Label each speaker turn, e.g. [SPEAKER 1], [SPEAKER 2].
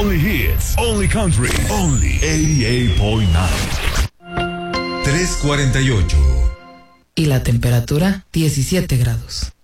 [SPEAKER 1] Only hits, only country, only 88.9.
[SPEAKER 2] 3:48.
[SPEAKER 3] Y la temperatura, 17 grados.